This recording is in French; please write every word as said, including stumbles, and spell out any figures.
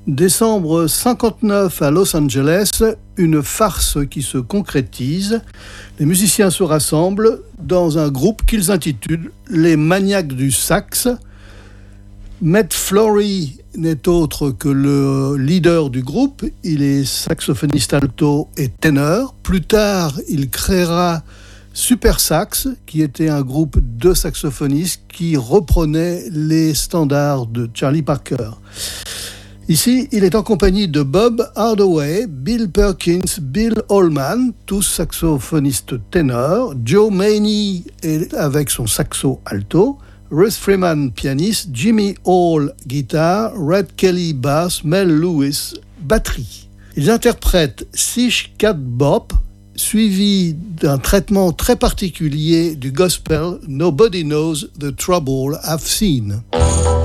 Décembre cinquante-neuf à Los Angeles, une farce qui se concrétise. Les musiciens se rassemblent dans un groupe qu'ils intitulent les Maniaques du Sax. Matt Flory n'est autre que le leader du groupe. Il est saxophoniste alto et ténor. Plus tard, il créera Super Sax, qui était un groupe de saxophonistes qui reprenait les standards de Charlie Parker. Ici, il est en compagnie de Bob Hardaway, Bill Perkins, Bill Holman, tous saxophonistes ténors, Joe Maney avec son saxo alto, Ruth Freeman pianiste, Jimmy Hall guitare, Red Kelly basse, Mel Lewis batterie. Ils interprètent Sish Cat Bop, suivi d'un traitement très particulier du gospel Nobody Knows the Trouble I've Seen.